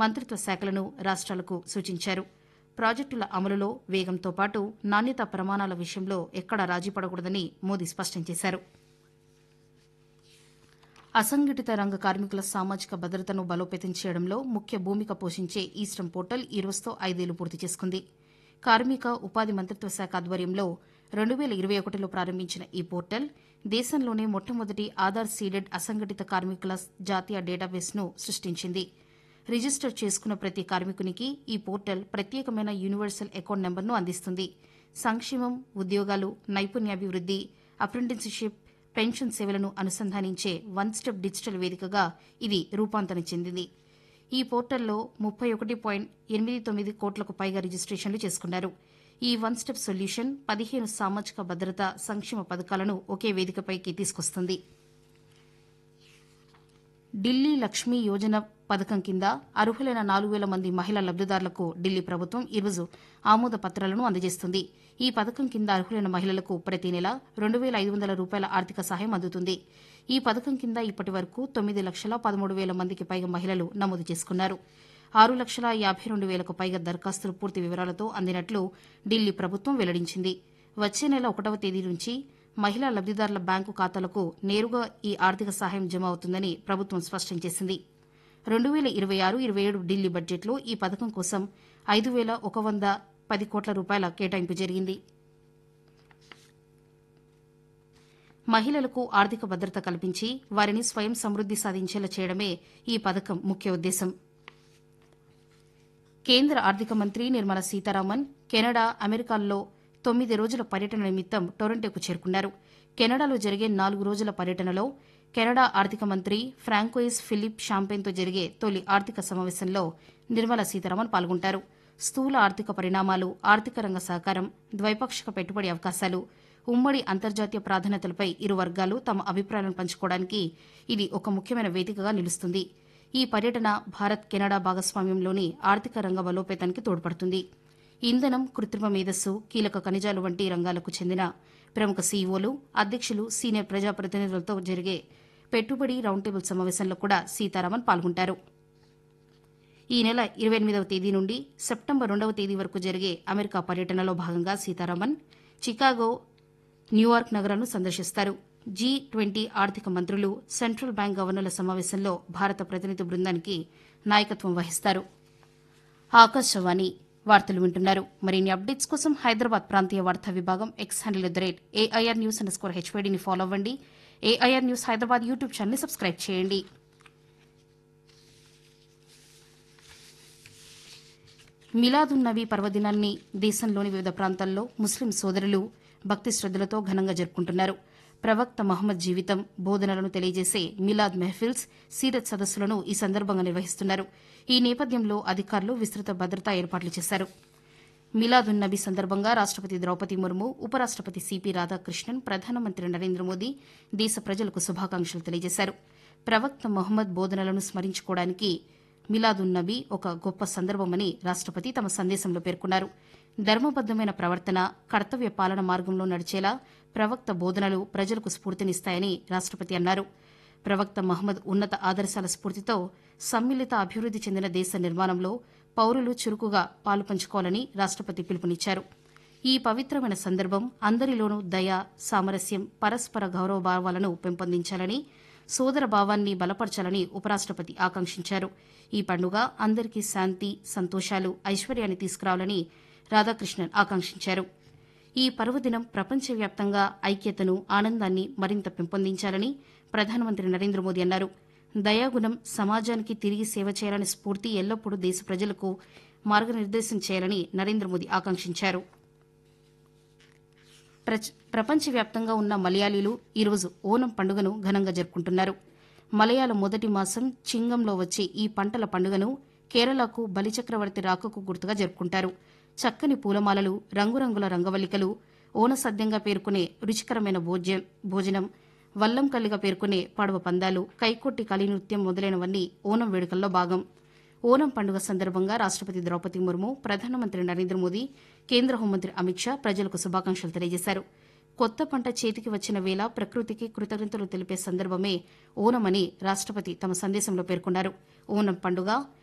మంత్రిత్వ శాఖలను రాష్ట్రాలకు సూచించారు. ప్రాజెక్టుల అమలులో వేగంతో పాటు నాణ్యతా ప్రమాణాల విషయంలో ఎక్కడా రాజీ పడకూడదని మోదీ స్పష్టం చేశారు. అసంఘటిత రంగ కార్మికుల సామాజిక భద్రతను బలోపేతం చేయడంలో ముఖ్య భూమిక పోషించే ఈస్టర్న్ పోర్టల్ ఈ రోజుతో 5 ఏళ్లు పూర్తి చేసుకుంది. కార్మిక ఉపాధి మంత్రిత్వ శాఖ ఆధ్వర్యంలో 2021లో ప్రారంభించిన ఈ పోర్టల్ దేశంలోనే మొట్టమొదటి ఆధార్ సీడెడ్ అసంఘటిత కార్మికుల జాతీయ డేటాబేస్ను సృష్టించింది. రిజిస్టర్ చేసుకున్న ప్రతి కార్మికునికి ఈ పోర్టల్ ప్రత్యేకమైన యూనివర్సల్ అకౌంట్ నెంబర్ను అందిస్తుంది. సంక్షేమం, ఉద్యోగాలు, నైపుణ్యాభివృద్ది, అప్రెంటిస్షిప్, పెన్షన్ సేవలను అనుసంధానించే వన్ స్టెప్ డిజిటల్ వేదికగా ఇది రూపాంతరం చెందింది. ఈ పోర్టల్లో 31.89 కోట్లకు పైగా రిజిస్ట్రేషన్లు చేసుకున్నారు. ఈ వన్ స్టెప్ సొల్యూషన్ 15 సామాజిక భద్రత సంక్షేమ పథకాలను ఒకే వేదికపైకి తీసుకొస్తుంది. ఢిల్లీ లక్ష్మీ యోజన పథకం కింద అర్హులైన 4,000 మంది మహిళా లబ్దిదారులకు ఢిల్లీ ప్రభుత్వం ఈరోజు ఆమోద పత్రాలను అందజేస్తుంది. ఈ పథకం కింద అర్హులైన మహిళలకు ప్రతి నెల 2,500 రూపాయల ఆర్థిక సహాయం అందుతుంది. ఈ పథకం కింద ఇప్పటి వరకు 9,13,000 మందికి పైగా మహిళలు నమోదు చేసుకున్నారు. 6,52,000కు పైగా దరఖాస్తులు పూర్తి వివరాలతో అందినట్లు ఢిల్లీ ప్రభుత్వం వెల్లడించింది. వచ్చే నెల 1వ తేదీ నుంచి మహిళా లబ్దిదారుల బ్యాంకు ఖాతాలకు నేరుగా ఈ ఆర్థిక సహాయం జమ అవుతుందని ప్రభుత్వం స్పష్టం చేసింది. 2026-27 ఢిల్లీ బడ్జెట్లో ఈ పథకం కోసం 5,110 కోట్ల రూపాయల కేటాయింపు జరిగింది. మహిళలకు ఆర్థిక భద్రత కల్పించి వారిని స్వయం సమృద్ది సాధించేలా చేయడమే ఈ పథకం ముఖ్య ఉద్దేశం. కేంద్ర ఆర్థిక మంత్రి నిర్మలా సీతారామన్ కెనడా, అమెరికాల్లో 9 రోజుల పర్యటన నిమిత్తం టొరంటోకు చేరుకున్నారు. కెనడాలో జరిగే 4 రోజుల పర్యటనలో కెనడా ఆర్థిక మంత్రి ఫ్రాంకోయిస్ ఫిలిప్ షాంపెన్తో జరిగే తొలి ఆర్థిక సమావేశంలో నిర్మలా సీతారామన్ పాల్గొంటారు. స్థూల ఆర్థిక పరిణామాలు, ఆర్థిక రంగ సహకారం, ద్వైపాక్షిక పెట్టుబడి అవకాశాలు, ఉమ్మడి అంతర్జాతీయ ప్రాధాన్యతలపై ఇరు వర్గాలు తమ అభిప్రాయాలను పంచుకోవడానికి ఇది ఒక ముఖ్యమైన వేదికగా నిలుస్తుంది. ఈ పర్యటన భారత్ కెనడా భాగస్వామ్యంలోని ఆర్థిక రంగ బలోపేతానికి తోడ్పడుతుంది. ఇంధనం, కృత్రిమ మేధస్సు, కీలక ఖనిజాలు వంటి రంగాలకు చెందిన ప్రముఖ సీఈఓలు, అధ్యక్షులు, సీనియర్ ప్రజాప్రతినిధులతో జరిగే పెట్టుబడి రౌండ్ టేబుల్ సమావేశంలో కూడా సీతారామన్ పాల్గొంటారు. ఈ నెల 28వ తేదీ నుండి సెప్టెంబర్ 2వ తేదీ వరకు జరిగే అమెరికా పర్యటనలో భాగంగా సీతారామన్ చికాగో, న్యూయార్క్ నగరాలను సందర్శిస్తారు. G20 ఆర్థిక మంత్రులు, సెంట్రల్ బ్యాంక్ గవర్నర్ల సమావేశంలో భారత ప్రతినిధి బృందానికి నాయకత్వం వహిస్తారు. ఆకాశవాణి వార్తలు వింటున్నారు. మరిన్ని అప్డేట్స్ కోసం హైదరాబాద్ ప్రాంతీయ వార్తా విభాగం ఎక్స్ హ్యాండిల్ @AIRnews_HYDని ఫాలో అవ్వండి. AIR న్యూస్ హైదరాబాద్ యూట్యూబ్ ఛానల్ని సబ్స్క్రైబ్ చేయండి. మిలాదున్నబీ పర్వదినాన్ని దేశంలోని వివిధ ప్రాంతాల్లో ముస్లిం సోదరులు భక్తి శ్రద్దలతో ఘనంగా జరుపుకుంటున్నారు. ప్రవక్త మహమ్మద్ జీవితం, బోధనలను తెలియజేసే మిలాద్ మెహఫిల్స్, సీరత్ సదస్సులను ఈ సందర్భంగా నిర్వహిస్తున్నారు. ఈ నేపథ్యంలో అధికారులు విస్తృత భద్రతా ఏర్పాట్లు చేశారు. మిలాదున్నబీ సందర్భంగా రాష్టపతి ద్రౌపది ముర్ము, ఉపరాష్టపతి సిపి రాధాకృష్ణన్, ప్రధానమంత్రి నరేంద్ర మోదీ దేశ ప్రజలకు శుభాకాంక్షలు తెలియజేశారు. ప్రవక్త మహమ్మద్ బోధనలను స్మరించుకోవడానికి మిలాదున్నబీ ఒక గొప్ప సందర్భమని రాష్టపతి తమ సందేశంలో పేర్కొన్నారు. ధర్మబద్దమైన ప్రవర్తన, కర్తవ్య పాలన మార్గంలో నడిచేలా ప్రవక్త బోధనలు ప్రజలకు స్ఫూర్తినిస్తాయని రాష్టపతి అన్నారు. ప్రవక్త మహమ్మద్ ఉన్నత ఆదర్శాల స్ఫూర్తితో సమ్మిళిత అభివృద్ది చెందిన దేశ నిర్మాణంలో పౌరులు చురుకుగా పాలుపంచుకోవాలని రాష్టపతి పిలుపునిచ్చారు. ఈ పవిత్రమైన సందర్భం అందరిలోనూ దయ, సామరస్యం, పరస్పర గౌరవ భావాలను పెంపొందించాలని, సోదర భావాన్ని బలపరచాలని ఉపరాష్టపతి ఆకాంక్షించారు. ఈ పండుగ అందరికీ శాంతి, సంతోషాలు, ఐశ్వర్యాన్ని తీసుకురావాలని రాధాకృష్ణన్ ఆకాంక్షించారు. ఈ పర్వదినం ప్రపంచవ్యాప్తంగా ఐక్యతను, ఆనందాన్ని మరింత పెంపొందించాలని ప్రధానమంత్రి నరేంద్ర మోదీ అన్నారు. దయాగుణం, సమాజానికి తిరిగి సేవ చేయాలనే స్ఫూర్తి ఎల్లప్పుడూ దేశ ప్రజలకు మార్గనిర్దేశం చేయాలని నరేంద్ర మోదీ ఆకాంక్షించారు. ప్రపంచవ్యాప్తంగా ఉన్న మలయాళీలు ఈరోజు ఓనం పండుగను ఘనంగా జరుపుకుంటున్నారు. మలయాళ మొదటి మాసం చింగంలో వచ్చే ఈ పంటల పండుగను కేరళకు బలిచక్రవర్తి రాకకు గుర్తుగా జరుపుకుంటారు. చక్కని పూలమాలలు, రంగురంగుల రంగవల్లికలు, ఓనసద్యంగా పేర్కొనే రుచికరమైన భోజనం, వల్లంకల్లిగా పేర్కొనే పడవ పందాలు, కైకొట్టి కలినృత్యం మొదలైనవన్నీ ఓనం వేడుకల్లో భాగం. ఓనం పండుగ సందర్భంగా రాష్టపతి ద్రౌపది ముర్ము, ప్రధానమంత్రి నరేంద్ర మోదీ, కేంద్ర హోంమంత్రి అమిత్ షా ప్రజలకు శుభాకాంక్షలు తెలియజేశారు. కొత్త పంట చేతికి వచ్చిన వేళ ప్రకృతికి కృతజ్ఞతలు తెలిపే సందర్భమే ఓనమని రాష్టపతి తమ సందేశంలో పేర్కొన్నారు. ఓనం పండుగ